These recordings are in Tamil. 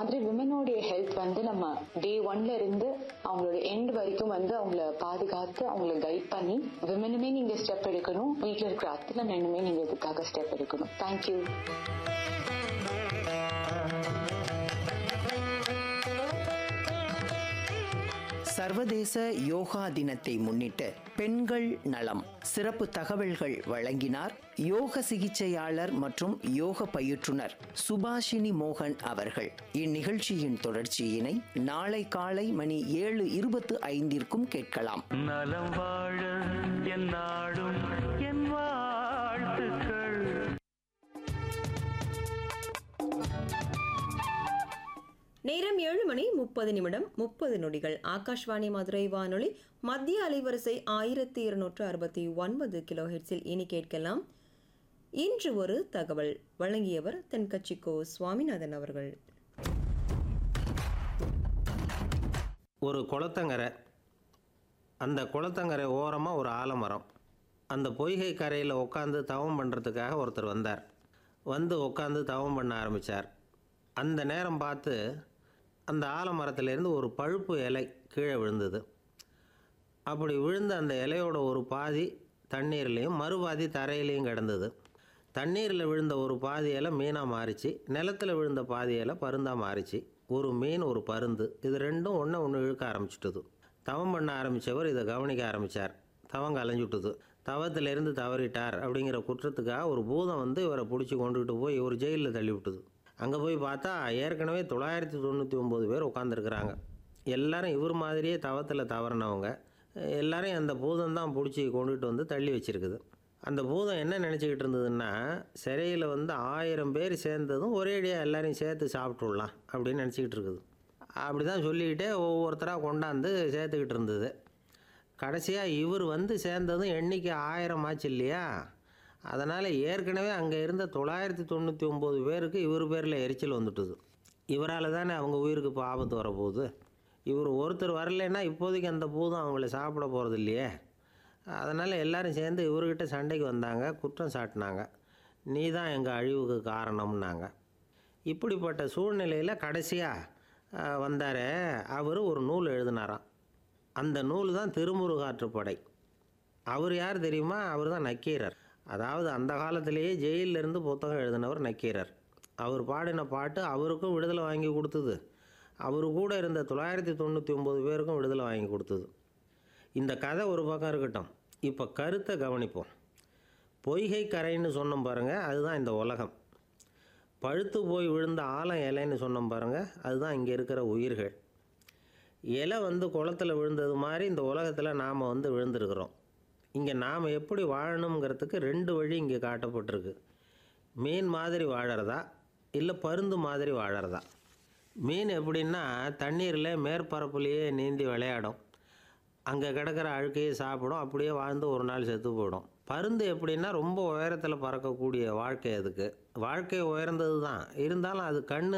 மாதிரி விமனோடைய ஹெல்த் நம்ம டே 1ல இருந்து அவங்களோட எண்ட் வரைக்கும் அவங்கள பாதுகாத்து அவங்கள கைட் பண்ணி விமனுமே நீங்க ஸ்டெப் எடுக்கணும், வீட்டுல இருக்கிற அத்தனை மென்னுமே நீங்க இதுக்காக ஸ்டெப் எடுக்கணும். தேங்க்யூ. சர்வதேச யோகா தினத்தை முன்னிட்டு பெண்கள் நலம் சிறப்பு தகவல்கள் வழங்கினார் யோக சிகிச்சையாளர் மற்றும் யோக பயிற்றுனர் சுபாஷினி மோகன் அவர்கள். இந்நிகழ்ச்சியின் தொடர்ச்சியினை நாளை காலை மணி 7:25 கேட்கலாம். நலம் வாழ என் நாடும் என் வாழ்த்துக்கள். நேரம் 7:30 ஆகாஷ்வாணி மதுரை வானொலி மத்திய அலைவரிசை 1269 கிலோஹெர்ட்ஸில் இனி கேட்கலாம் இன்று ஒரு தகவல். வழங்கியவர் தென்கட்சிக்கோ சுவாமிநாதன் அவர்கள். ஒரு குளத்தங்கரை, அந்த குளத்தங்கரை ஓரமாக ஒரு ஆலமரம். அந்த பொய்கை கரையில் உட்காந்து தவம் பண்ணுறதுக்காக ஒருத்தர் வந்தார். வந்து உட்காந்து தவம் பண்ண ஆரம்பித்தார். அந்த நேரம் பார்த்து அந்த ஆலமரத்திலேருந்து ஒரு பழுப்பு இலை கீழே விழுந்தது. அப்படி விழுந்த அந்த இலையோட ஒரு பாதி தண்ணீர்லேயும் மறுபாதி தரையிலையும் கிடந்தது. தண்ணீரில் விழுந்த ஒரு பாதி இலை மீனாக மாறிச்சு, நிலத்தில் விழுந்த பாதி இலை பருந்தாக மாறிச்சு. ஒரு மீன் ஒரு பருந்து, இது ரெண்டும் ஒன்று இழுக்க ஆரம்பிச்சுட்டுது. தவம் பண்ண ஆரம்பித்தவர் இதை கவனிக்க ஆரம்பித்தார். தவம் கலைஞ்சுட்டுது. தவத்திலேருந்து தவறிட்டார் அப்படிங்கிற குற்றத்துக்காக ஒரு பூதம் இவரை பிடிச்சி கொண்டுகிட்டு போய் ஒரு ஜெயிலில் தள்ளி விட்டுது. அங்கே போய் பார்த்தா ஏற்கனவே 999 பேர் உட்காந்துருக்குறாங்க. எல்லாரும் இவர் மாதிரியே தவத்தில் தவறினவங்க. எல்லாரையும் அந்த பூதம் தான் பிடிச்சி கொண்டுகிட்டு தள்ளி வச்சுருக்குது. அந்த பூதம் என்ன நினச்சிக்கிட்டு இருந்ததுன்னா, சிறையில் 1000 பேர் சேர்ந்ததும் ஒரேடியாக எல்லாரையும் சேர்த்து சாப்பிட்டுடலாம் அப்படின்னு நினச்சிக்கிட்டு இருக்குது. அப்படி தான் சொல்லிக்கிட்டே ஒவ்வொருத்தராக கொண்டாந்து சேர்த்துக்கிட்டு இருந்தது. கடைசியாக இவர் சேர்ந்ததும் எண்ணிக்கை 1000 ஆச்சு இல்லையா? அதனால் ஏற்கனவே அங்கே இருந்த 999 பேருக்கு இவர் பேரில் எரிச்சல் வந்துட்டுது. இவரால் தானே அவங்க உயிருக்கு இப்போ ஆபத்து வரப்போகுது. இவர் ஒருத்தர் வரலைன்னா இப்போதைக்கு அந்த பூதம் அவங்கள சாப்பிட போகிறது இல்லையே. அதனால் எல்லோரும் சேர்ந்து இவர்கிட்ட சண்டைக்கு வந்தாங்க, குற்றம் சாட்டினாங்க. நீ தான் எங்கள் அழிவுக்கு காரணம்னாங்க. இப்படிப்பட்ட சூழ்நிலையில் கடைசியாக வந்தாரே அவர் ஒரு நூல் எழுதினாராம். அந்த நூல் தான் திருமுருகாற்றுப்படை. அவர் யார் தெரியுமா? அவர் தான் நக்கீரர். அதாவது அந்த காலத்திலேயே ஜெயிலிருந்து புத்தகம் எழுதினவர் நக்கீரர். அவர் பாடின பாட்டு அவருக்கும் விடுதலை வாங்கி கொடுத்தது, அவர் கூட இருந்த 999 பேருக்கும் விடுதலை வாங்கி கொடுத்தது. இந்த கதை ஒரு பக்கம் இருக்கட்டும், இப்போ கருத்தை கவனிப்போம். பொய்கை கரைன்னு சொன்னோம் பாருங்கள், அதுதான் இந்த உலகம். பழுத்து போய் விழுந்த ஆலம் இலைன்னு சொன்னோம் பாருங்கள், அதுதான் இங்கே இருக்கிற உயிர்கள். இலை குளத்தில் விழுந்தது மாதிரி இந்த உலகத்தில் நாம் விழுந்திருக்கிறோம். இங்கே நாம் எப்படி வாழணுங்கிறதுக்கு 2 வழி இங்கே காட்டப்பட்டிருக்கு. மீன் மாதிரி வாழறதா, இல்லை பருந்து மாதிரி வாழறதா. மீன் எப்படின்னா தண்ணீரில் மேற்பரப்புலேயே நீந்தி விளையாடும், அங்கே கிடக்கிற அழுக்கையே சாப்பிடும், அப்படியே வாழ்ந்து ஒரு நாள் செத்து போயிடும். பருந்து எப்படின்னா ரொம்ப உயரத்தில் பறக்கக்கூடிய வாழ்க்கை. அதுக்கு வாழ்க்கை உயர்ந்தது தான், இருந்தாலும் அது கண்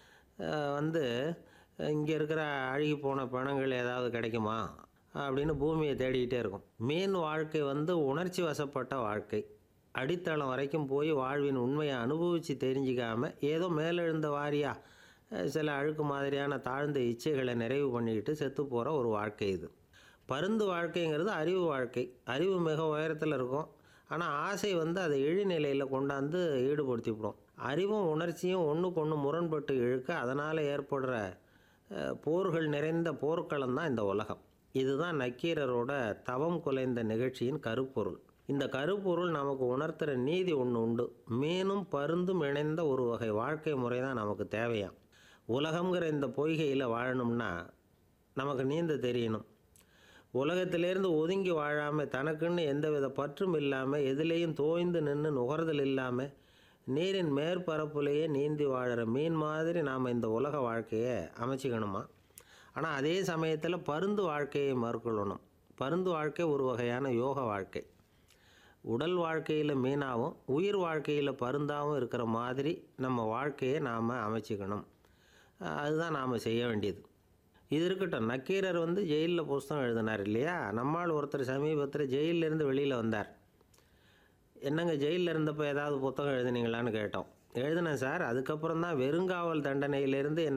இங்கே இருக்கிற அழுகி போன பிணங்கள் ஏதாவது கிடைக்குமா அப்படின்னு பூமியை தேடிக்கிட்டே இருக்கும். மீன் வாழ்க்கை உணர்ச்சி வசப்பட்ட வாழ்க்கை. அடித்தளம் வரைக்கும் போய் வாழ்வின் உண்மையை அனுபவித்து தெரிஞ்சிக்காமல் ஏதோ மேலெழுந்த வாரியாக சில அழுக்கு மாதிரியான தாழ்ந்த இச்சைகளை நிறைவு பண்ணிக்கிட்டு செத்து போகிற ஒரு வாழ்க்கை இது. பருந்து வாழ்க்கைங்கிறது அறிவு வாழ்க்கை. அறிவு மிக உயரத்தில் இருக்கும், ஆனால் ஆசை அதை இழிநிலையில் கொண்டாந்து ஈடுபடுத்திவிடும். அறிவும் உணர்ச்சியும் ஒன்றுக்கு ஒன்று முரண்பட்டு இழுக்க அதனால் ஏற்படுற போர்கள் நிறைந்த போர்க்களம் தான் இந்த உலகம். இதுதான் நக்கீரரோட தவம் குலைந்த நிகழ்ச்சியின் கருப்பொருள். இந்த கருப்பொருள் நமக்கு உணர்த்துகிற நீதி ஒன்று உண்டு. மீனும் பருந்தும் இணைந்த ஒரு வகை வாழ்க்கை முறை தான் நமக்கு தேவையாம். உலகங்கிற இந்த பொய்கையில் வாழணும்னா நமக்கு நீந்த தெரியணும். உலகத்திலேருந்து ஒதுங்கி வாழாமல், தனக்குன்னு எந்தவித பற்றும் இல்லாமல், எதிலேயும் தோய்ந்து நின்று நுகர்தல் இல்லாமல் நீரின் மேற்பரப்புலேயே நீந்தி வாழற மீன் மாதிரி நாம் இந்த உலக வாழ்க்கையை அமைச்சிக்கணுமா? ஆனால் அதே சமயத்தில் பருந்து வாழ்க்கையை மேற்கொள்ளணும். பருந்து வாழ்க்கை ஒரு வகையான யோக வாழ்க்கை. உடல் வாழ்க்கையில் மீனாகவும் உயிர் வாழ்க்கையில் பருந்தாகவும் இருக்கிற மாதிரி நம்ம வாழ்க்கையை நாம் அமைச்சிக்கணும். அதுதான் நாம் செய்ய வேண்டியது. இது இருக்கட்டும், நக்கீரர் ஜெயிலில் புஸ்தகம் எழுதினார் இல்லையா? நம்மால் ஒருத்தர் சமீபத்தில் ஜெயிலிருந்து வெளியில் வந்தார். என்னங்க ஜெயிலில் இருந்தப்போ ஏதாவது புத்தகம் எழுதுனீங்களான்னு கேட்டோம். எழுதினேன் சார், அதுக்கப்புறம் தான் வெறுங்காவல் தண்டனையிலேருந்து